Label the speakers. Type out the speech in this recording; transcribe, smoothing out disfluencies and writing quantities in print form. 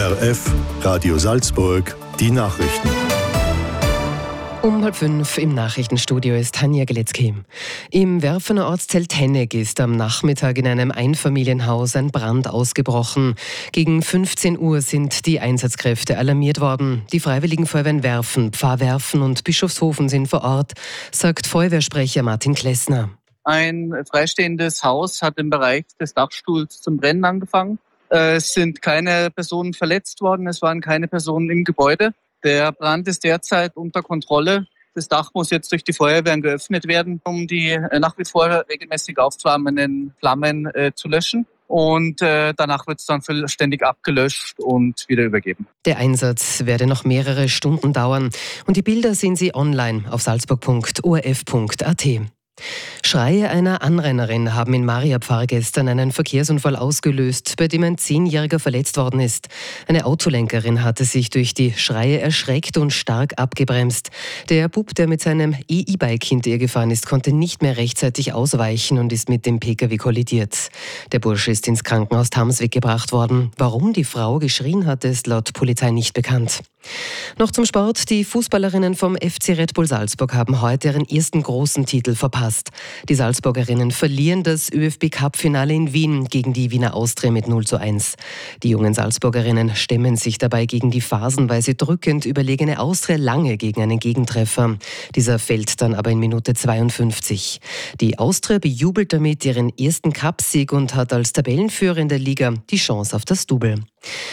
Speaker 1: ORF, Radio Salzburg, die Nachrichten.
Speaker 2: Um 4:30 im Nachrichtenstudio ist Tanja Geletzky. Im Werfener Ortsteil Tenneck ist am Nachmittag in einem Einfamilienhaus ein Brand ausgebrochen. Gegen 15 Uhr sind die Einsatzkräfte alarmiert worden. Die Freiwilligen Feuerwehren Werfen, Pfarrwerfen und Bischofshofen sind vor Ort, sagt Feuerwehrsprecher Martin Klessner.
Speaker 3: Ein freistehendes Haus hat im Bereich des Dachstuhls zum Brennen angefangen. Es sind keine Personen verletzt worden, es waren keine Personen im Gebäude. Der Brand ist derzeit unter Kontrolle. Das Dach muss jetzt durch die Feuerwehren geöffnet werden, um die nach wie vor regelmäßig aufflammenden Flammen zu löschen. Und danach wird es dann vollständig abgelöscht und wieder übergeben.
Speaker 2: Der Einsatz werde noch mehrere Stunden dauern. Und die Bilder sehen Sie online auf salzburg.orf.at. Schreie einer Anrennerin haben in Mariapfarr gestern einen Verkehrsunfall ausgelöst, bei dem ein 10-Jähriger verletzt worden ist. Eine Autolenkerin hatte sich durch die Schreie erschreckt und stark abgebremst. Der Bub, der mit seinem E-Bike hinter ihr gefahren ist, konnte nicht mehr rechtzeitig ausweichen und ist mit dem Pkw kollidiert. Der Bursche ist ins Krankenhaus Tamsweg gebracht worden. Warum die Frau geschrien hat, ist laut Polizei nicht bekannt. Noch zum Sport. Die Fußballerinnen vom FC Red Bull Salzburg haben heute ihren ersten großen Titel verpasst. Die Salzburgerinnen verlieren das ÖFB-Cup-Finale in Wien gegen die Wiener Austria mit 0:1. Die jungen Salzburgerinnen stemmen sich dabei gegen die phasenweise drückend überlegene Austria lange gegen einen Gegentreffer. Dieser fällt dann aber in Minute 52. Die Austria bejubelt damit ihren ersten Cupsieg und hat als Tabellenführer in der Liga die Chance auf das Double.